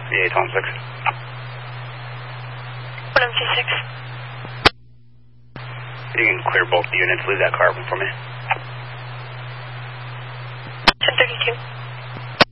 VA Tom 6. 1MC6. You can clear both units, leave that car open for me. 1032.